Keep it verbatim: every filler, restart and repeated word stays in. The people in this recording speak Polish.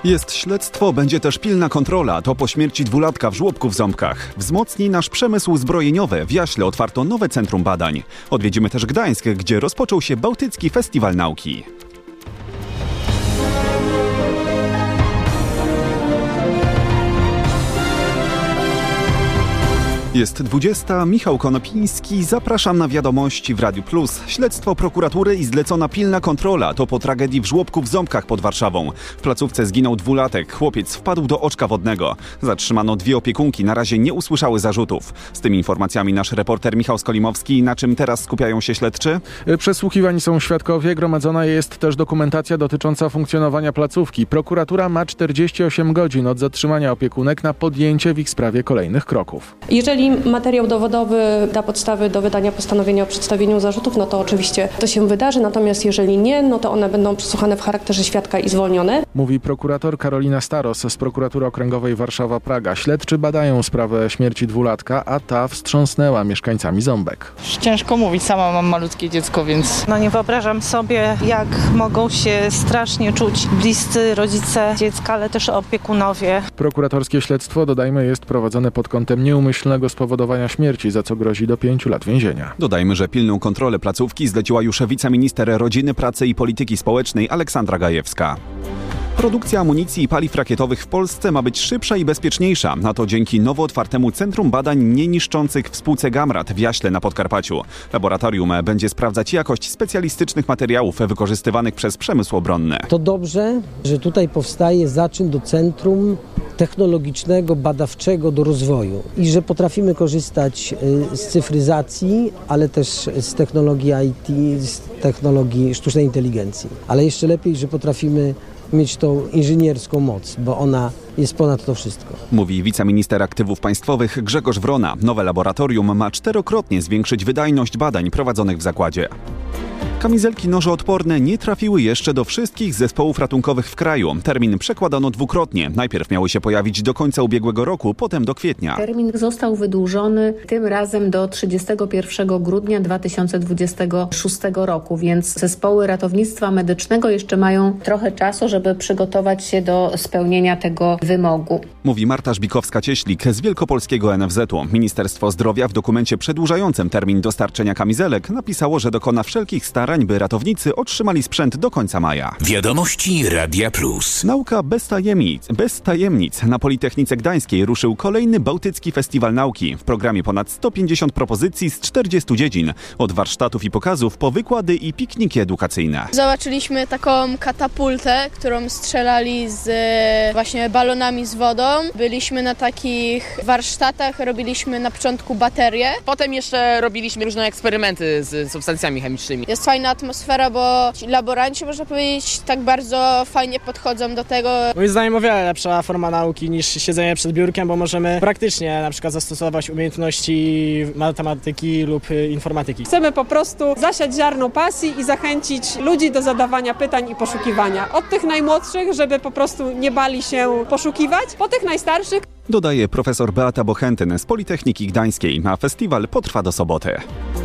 Jest śledztwo, będzie też pilna kontrola. To po śmierci dwulatka w żłobku w Ząbkach. Wzmocni nasz przemysł zbrojeniowy. W Jaśle otwarto nowe centrum badań. Odwiedzimy też Gdańsk, gdzie rozpoczął się Bałtycki Festiwal Nauki. Jest dwudziesta. Michał Konopiński. Zapraszam na wiadomości w Radiu Plus. Śledztwo prokuratury i zlecona pilna kontrola. To po tragedii w żłobku w Ząbkach pod Warszawą. W placówce zginął dwulatek. Chłopiec wpadł do oczka wodnego. Zatrzymano dwie opiekunki. Na razie nie usłyszały zarzutów. Z tymi informacjami nasz reporter Michał Skolimowski. Na czym teraz skupiają się śledczy? Przesłuchiwani są świadkowie. Gromadzona jest też dokumentacja dotycząca funkcjonowania placówki. Prokuratura ma czterdzieści osiem godzin od zatrzymania opiekunek na podjęcie w ich sprawie kolejnych kroków. Jeżeli materiał dowodowy da podstawy do wydania postanowienia o przedstawieniu zarzutów, no to oczywiście to się wydarzy, natomiast jeżeli nie, no to one będą przesłuchane w charakterze świadka i zwolnione. Mówi prokurator Karolina Staros z Prokuratury Okręgowej Warszawa-Praga. Śledczy badają sprawę śmierci dwulatka, a ta wstrząsnęła mieszkańcami Ząbek. Ciężko mówić, sama mam malutkie dziecko, więc... No nie wyobrażam sobie, jak mogą się strasznie czuć bliscy rodzice dziecka, ale też opiekunowie. Prokuratorskie śledztwo, dodajmy, jest prowadzone pod kątem nieumyślnego spowodowania śmierci, za co grozi do pięciu lat więzienia. Dodajmy, że pilną kontrolę placówki zleciła już wiceminister Rodziny, Pracy i Polityki Społecznej Aleksandra Gajewska. Produkcja amunicji i paliw rakietowych w Polsce ma być szybsza i bezpieczniejsza. A to dzięki nowo otwartemu Centrum Badań Nieniszczących w spółce Gamrat w Jaśle na Podkarpaciu. Laboratorium będzie sprawdzać jakość specjalistycznych materiałów wykorzystywanych przez przemysł obronny. To dobrze, że tutaj powstaje zaczyn do centrum technologicznego, badawczego do rozwoju i że potrafimy korzystać z cyfryzacji, ale też z technologii I T, z technologii sztucznej inteligencji. Ale jeszcze lepiej, że potrafimy mieć tą inżynierską moc, bo ona jest ponad to wszystko. Mówi wiceminister aktywów państwowych Grzegorz Wrona. Nowe laboratorium ma czterokrotnie zwiększyć wydajność badań prowadzonych w zakładzie. Kamizelki nożoodporne nie trafiły jeszcze do wszystkich zespołów ratunkowych w kraju. Termin przekładano dwukrotnie. Najpierw miały się pojawić do końca ubiegłego roku, potem do kwietnia. Termin został wydłużony tym razem do trzydziestego pierwszego grudnia dwa tysiące dwudziestego szóstego roku, więc zespoły ratownictwa medycznego jeszcze mają trochę czasu, żeby przygotować się do spełnienia tego wymogu. Mówi Marta Żbikowska-Cieślik z Wielkopolskiego N F Z u. Ministerstwo Zdrowia w dokumencie przedłużającym termin dostarczenia kamizelek napisało, że dokona wszelkich starań, by ratownicy otrzymali sprzęt do końca maja. Wiadomości Radia Plus. Nauka bez tajemnic. Bez tajemnic. Na Politechnice Gdańskiej ruszył kolejny Bałtycki Festiwal Nauki. W programie ponad sto pięćdziesiąt propozycji z czterdziestu dziedzin. Od warsztatów i pokazów po wykłady i pikniki edukacyjne. Zobaczyliśmy taką katapultę, którą strzelali z właśnie balonami z wodą. Byliśmy na takich warsztatach, robiliśmy na początku baterie. Potem jeszcze robiliśmy różne eksperymenty z substancjami chemicznymi. Jest fajna atmosfera, bo ci laboranci, można powiedzieć, tak bardzo fajnie podchodzą do tego. Moim zdaniem o wiele lepsza forma nauki niż siedzenie przed biurkiem, bo możemy praktycznie na przykład zastosować umiejętności matematyki lub informatyki. Chcemy po prostu zasiać ziarno pasji i zachęcić ludzi do zadawania pytań i poszukiwania. Od tych najmłodszych, żeby po prostu nie bali się poszukiwać, po tych najstarszych. Dodaje profesor Beata Bochentyn z Politechniki Gdańskiej, a festiwal potrwa do soboty.